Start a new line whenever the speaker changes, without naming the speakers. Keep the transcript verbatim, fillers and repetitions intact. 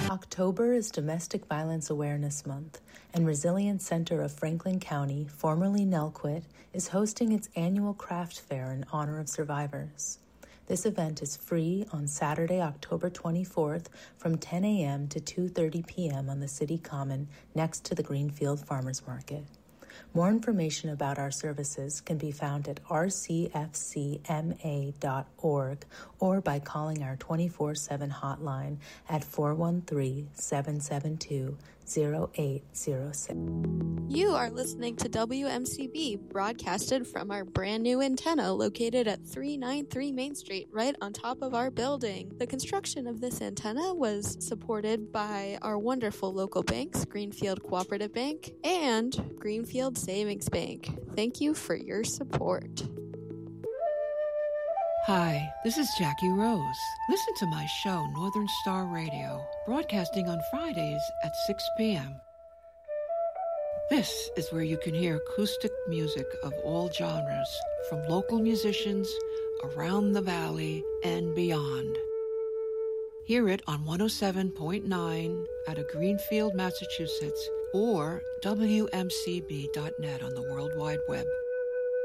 October is Domestic Violence Awareness Month, and Resilience Center of Franklin County, formerly Nelquit, is hosting its annual craft fair in honor of survivors. This event is free on Saturday, October twenty-fourth from ten a.m. to two thirty p.m. on the City Common next to the Greenfield Farmers Market. More information about our services can be found at r c f c m a dot org or by calling our twenty-four seven hotline at four one three, seven seven two, zero eight zero six.
You are listening to W M C B, broadcasted from our brand new antenna located at three ninety-three Main Street, right on top of our building. The construction of this antenna was supported by our wonderful local banks, Greenfield Cooperative Bank and Greenfield Savings Bank. Thank you for your support.
Hi, this is Jackie Rose. Listen to my show, Northern Star Radio, broadcasting on Fridays at six p.m. This is where you can hear acoustic music of all genres, from local musicians around the valley and beyond. Hear it on one oh seven point nine out of Greenfield, Massachusetts, or W M C B dot net on the World Wide Web.